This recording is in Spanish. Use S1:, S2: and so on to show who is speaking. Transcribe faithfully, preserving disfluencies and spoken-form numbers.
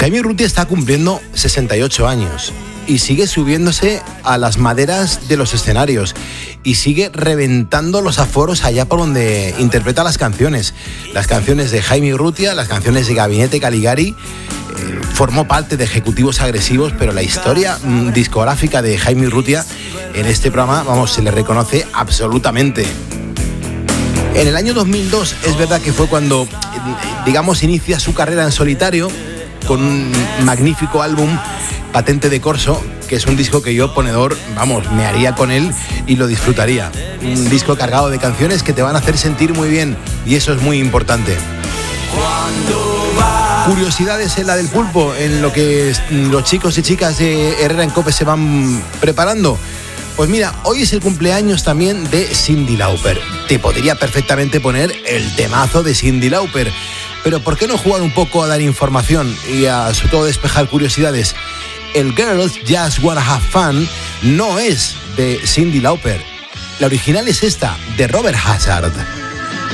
S1: Jaime Urrutia está cumpliendo sesenta y ocho años y sigue subiéndose a las maderas de los escenarios y sigue reventando los aforos allá por donde interpreta las canciones. Las canciones de Jaime Urrutia, las canciones de Gabinete Caligari. Eh, formó parte de Ejecutivos Agresivos, pero la historia mmm, discográfica de Jaime Urrutia en este programa, vamos, se le reconoce absolutamente. En el año dos mil dos es verdad que fue cuando, digamos, inicia su carrera en solitario con un magnífico álbum, Patente de Corso, que es un disco que yo, ponedor, vamos, me haría con él y lo disfrutaría. Un disco cargado de canciones que te van a hacer sentir muy bien y eso es muy importante. Curiosidades en la del pulpo, en lo que los chicos y chicas de Herrera en Cope se van preparando. Pues mira, hoy es el cumpleaños también de Cyndi Lauper. Te podría perfectamente poner el temazo de Cyndi Lauper, pero ¿por qué no jugar un poco a dar información y a sobre todo despejar curiosidades? El Girls Just Wanna Have Fun no es de Cyndi Lauper. La original es esta, de Robert Hazard.